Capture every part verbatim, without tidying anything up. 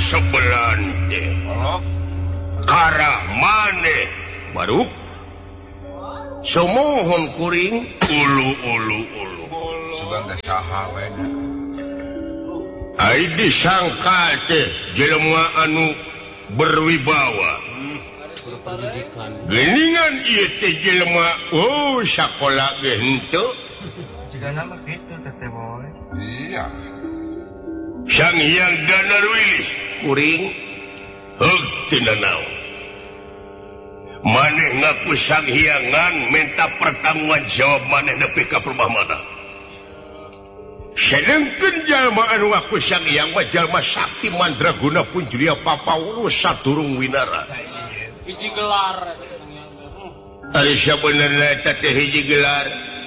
sebelan teh. Kara maneh baru semohon kuring ulu ulu ulu. Sebentar saha we. Ai disangka teh jelema anu berwibawa. Geningan ieu teh jelema oh sakola ge henteu. Jigana mah kitu teh boy. Iya. Sang Hyang Danarwili kuring heug tina naon. Maneh ngaku Sang Hyangan minta pertanggungan jawab maneh nepi ka perumahan. Sedengkeun jalma anu ngaku Sang Hyang mah jalma sakti mandraguna pun julia papawurus saturung winara. Hiji gelar. Ari sabenerna eta teh hiji gelar.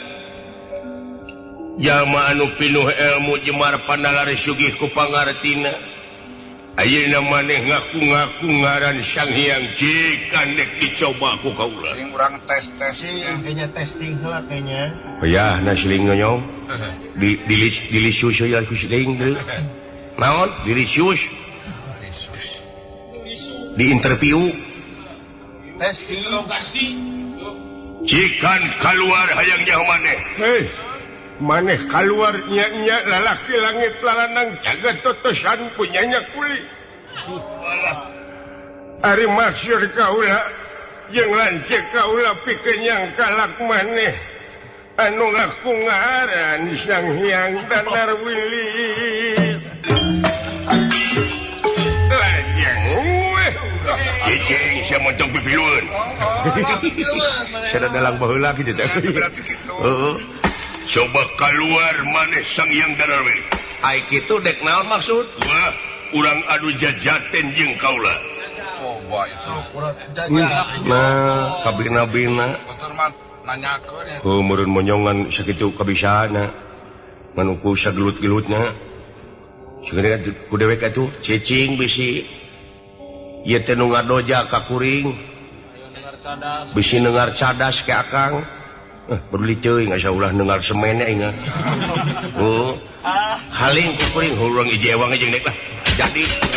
Jalma anu pinuh ilmu jemar panalari sugih ku pangartina. Ayeuna maneh ngaku-ngaku ngaran Sang Hyang jikan dek dicoba ku kaula. Sing urang tes-tes Kayaknya testing heula kayaknya. Ya, na siling ngonyong. Di dilis dilisius ya ku siling deui. Naon? Dilisius. Di interview. Testing. Lokasi. Jikan keluar hayang nyaho maneh. Hei. Maneh keluar nya-nya lalaki langit lalanang jaga totosan punyanya kuli. Ari maksud kaula jeung lancik kaula pikeun yang kalak maneh anu ngaku ngaran Sang Hyang Danarwili. Lajeng we. Cicing sia montong pipilueun. Sada dalang baheula kitu teh. Heeh. Coba keluar maneh Sang Hyang Danarwili. Ai kitu dek naon maksud? Wah, urang adu jajaten jeung kaula. coba itu. Nah, kabina-bina. Betul mah nanyakeun ya. Oh, meureun monyongan sakitu kabisaana. Manuku sagelut-gelutna. Sebenarnya ku dewek atuh cicing bisi. Ieu teh nu ngadoja ka kuring. Bisi nengar cadas ke akang. Eh, peduli ceuing asa ulah nengar semen ingat. Oh. Haling ku kuring hurang iji ewang jeung nek lah. Jadi